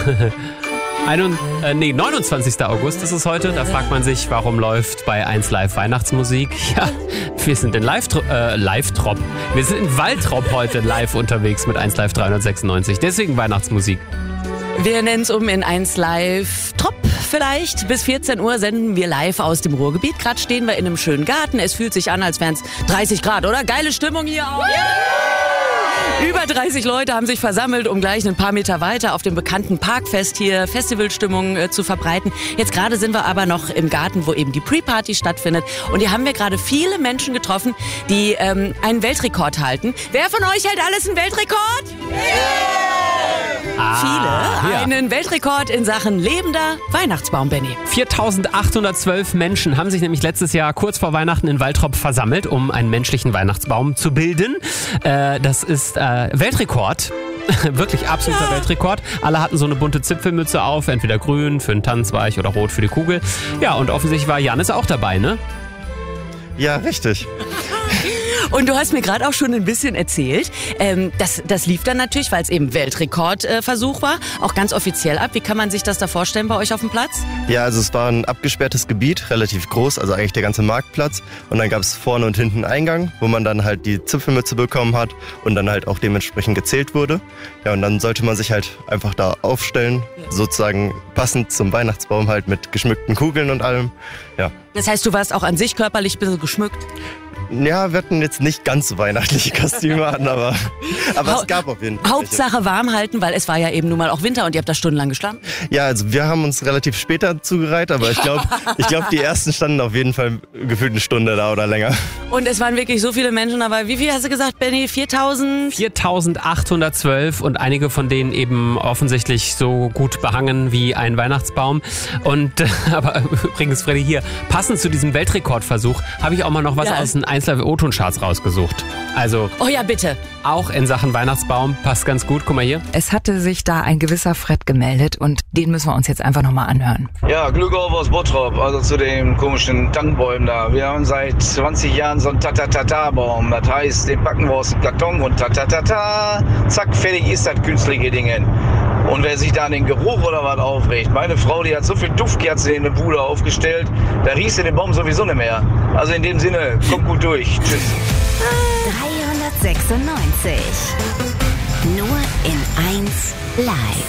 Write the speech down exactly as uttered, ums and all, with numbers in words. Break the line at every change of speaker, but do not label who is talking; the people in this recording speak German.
Ein, äh, nee, neunundzwanzigster August ist es heute. Da fragt man sich, warum läuft bei eins Live Weihnachtsmusik? Ja, wir sind in Live-Trop. Äh, Live-Trop. Wir sind in Waltrop heute live unterwegs mit eins Live dreihundertsechsundneunzig. Deswegen Weihnachtsmusik.
Wir nennen es um in eins Live Trop vielleicht. Bis vierzehn Uhr senden wir live aus dem Ruhrgebiet. Gerade stehen wir in einem schönen Garten. Es fühlt sich an, als wären es dreißig Grad, oder? Geile Stimmung hier auch. Yeah! Über dreißig Leute haben sich versammelt, um gleich ein paar Meter weiter auf dem bekannten Parkfest hier Festivalstimmung äh, zu verbreiten. Jetzt gerade sind wir aber noch im Garten, wo eben die Pre-Party stattfindet. Und hier haben wir gerade viele Menschen getroffen, die ähm, einen Weltrekord halten. Wer von euch hält alles einen Weltrekord?
Ah,
Viele.
ja.
Einen Weltrekord in Sachen lebender Weihnachtsbaum, Benny.
viertausendachthundertzwölf Menschen haben sich nämlich letztes Jahr kurz vor Weihnachten in Waltrop versammelt, um einen menschlichen Weihnachtsbaum zu bilden. Äh, das ist äh, Weltrekord. Wirklich absoluter ja. Weltrekord. Alle hatten so eine bunte Zipfelmütze auf, entweder grün für den Tannenzweig oder rot für die Kugel. Ja, und offensichtlich war Janis auch dabei, ne?
Ja, richtig.
Und du hast mir gerade auch schon ein bisschen erzählt, ähm, das, das lief dann natürlich, weil es eben Weltrekordversuch äh, war, auch ganz offiziell ab. Wie kann man sich das da vorstellen bei euch auf dem Platz?
Ja, also es war ein abgesperrtes Gebiet, relativ groß, also eigentlich der ganze Marktplatz. Und dann gab es vorne und hinten einen Eingang, wo man dann halt die Zipfelmütze bekommen hat und dann halt auch dementsprechend gezählt wurde. Ja, und dann sollte man sich halt einfach da aufstellen, sozusagen passend zum Weihnachtsbaum halt mit geschmückten Kugeln und allem. Ja.
Das heißt, du warst auch an sich körperlich ein bisschen geschmückt?
Ja, wir hatten jetzt nicht ganz so weihnachtliche Kostüme an, aber, aber
Hau-
es gab auf jeden Fall.
Hauptsache warm halten, weil es war ja eben nun mal auch Winter und ihr habt da stundenlang gestanden.
Ja, also wir haben uns relativ später zugereiht, aber ich glaube, ich glaub, die ersten standen auf jeden Fall gefühlt eine Stunde da oder länger.
Und es waren wirklich so viele Menschen dabei. Wie viel hast du gesagt, Benny? viertausend?
viertausendachthundertzwölf und einige von denen eben offensichtlich so gut behangen wie ein Weihnachtsbaum. Und äh, aber übrigens, Freddy, hier, passend zu diesem Weltrekordversuch, habe ich auch mal noch was
Ja.
aus den eins Live O-Ton-Charts rausgesucht. Also
Oh ja, bitte.
auch in Sachen Weihnachtsbaum, passt ganz gut. Guck mal hier.
Es hatte sich da ein gewisser Fred gemeldet und den müssen wir uns jetzt einfach nochmal anhören.
Ja, Glück auf aus Bottrop, also zu den komischen Tannenbäumen da. Wir haben seit zwanzig Jahren so einen Tatatata-Baum. Das heißt, den packen wir aus dem Karton und tatatata, zack, fertig ist das künstliche Ding. Und wer sich da an den Geruch oder was aufregt, meine Frau, die hat so viel Duftkerzen in der Bude aufgestellt, da riechst du den Baum sowieso nicht mehr. Also in dem Sinne, kommt gut durch. Tschüss.
dreihundertsechsundneunzig. Nur in eins Live.